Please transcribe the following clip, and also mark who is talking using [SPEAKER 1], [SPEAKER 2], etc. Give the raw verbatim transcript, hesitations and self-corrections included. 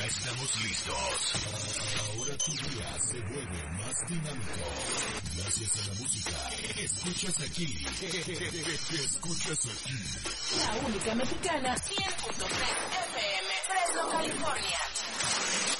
[SPEAKER 1] estamos listos. Ahora tu día se vuelve más dinámico. Gracias a la música. Escuchas aquí. Escuchas aquí.
[SPEAKER 2] La única mexicana, cien punto tres F M, Fresno, California.